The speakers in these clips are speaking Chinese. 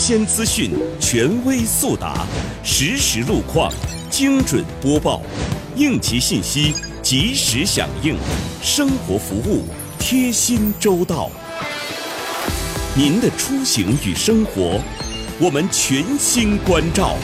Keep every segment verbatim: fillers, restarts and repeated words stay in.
鲜资讯，权威速达，实时路况，精准播报，应急信息及时响应，生活服务贴心周到。您的出行与生活，我们全心关照。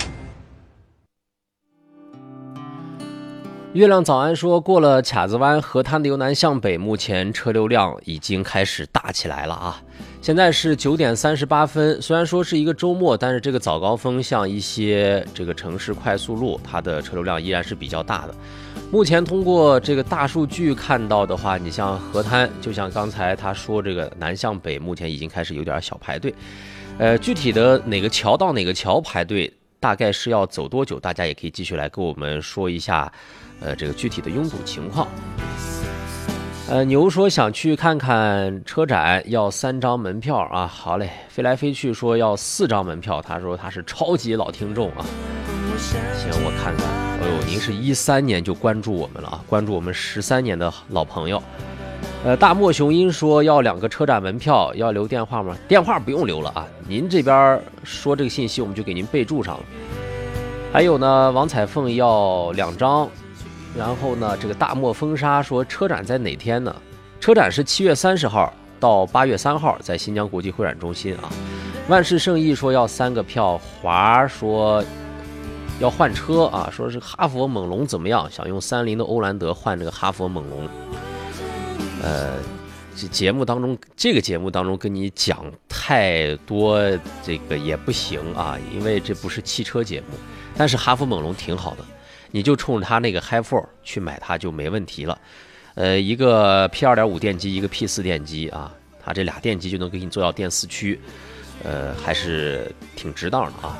月亮早安说，过了卡子湾河滩的由南向北，目前车流量已经开始大起来了啊！现在是九点三十八分，虽然说是一个周末，但是这个早高峰像一些这个城市快速路，它的车流量依然是比较大的。目前通过这个大数据看到的话，你像河滩，就像刚才他说这个南向北，目前已经开始有点小排队。呃，具体的哪个桥到哪个桥排队，大概是要走多久，大家也可以继续来跟我们说一下。呃，这个具体的拥堵情况。呃，牛说想去看看车展，要三张门票啊。好嘞，飞来飞去说要四张门票，他说他是超级老听众啊。行，我看看。哎呦，您是一三年就关注我们了啊，关注我们十三年的老朋友。呃，大漠雄鹰说要两个车展门票，要留电话吗？电话不用留了啊，您这边说这个信息我们就给您备注上了。还有呢，王彩凤要两张。然后呢，这个大漠风沙说车展在哪天呢？车展是七月三十号到八月三号，在新疆国际会展中心啊。万事胜意说要三个票，华说要换车啊，说是哈佛猛龙怎么样？想用三菱的欧蓝德换这个哈佛猛龙。呃，这节目当中，这个节目当中跟你讲太多这个也不行啊，因为这不是汽车节目。但是哈佛猛龙挺好的。你就冲着它那个 Hi 四 去买它就没问题了，呃，一个 P 二点五 电机，一个 P 四 电机啊，它这俩电机就能给你做到电四驱，呃，还是挺值当的啊。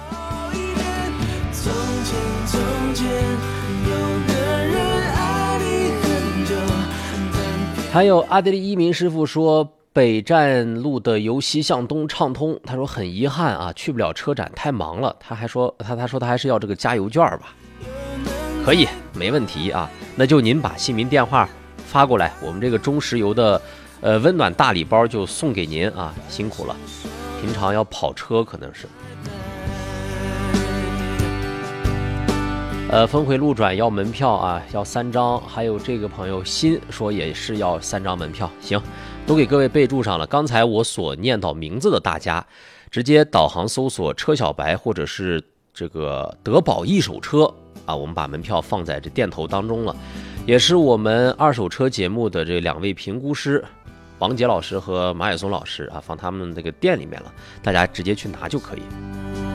还有阿德利一鸣师傅说，北站路的由西向东畅通，他说很遗憾啊，去不了车展，太忙了。他还说他他说他还是要这个加油券吧。可以，没问题啊。那就您把姓名电话发过来，我们这个中石油的呃温暖大礼包就送给您啊，辛苦了。平常要跑车可能是。呃，峰回路转要门票啊，要三张。还有这个朋友新说也是要三张门票，行，都给各位备注上了。刚才我所念到名字的大家，直接导航搜索车小白或者是这个德宝一手车。啊，我们把门票放在这店头当中了，也是我们二手车节目的这两位评估师，王杰老师和马野松老师啊，放他们这个店里面了，大家直接去拿就可以。